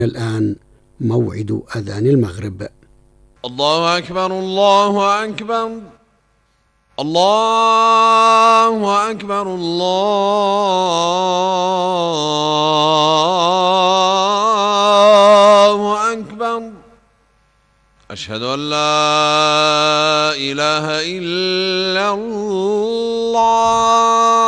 الآن موعد أذان المغرب. الله أكبر الله أكبر الله أكبر الله أكبر. أشهد أن لا إله إلا الله.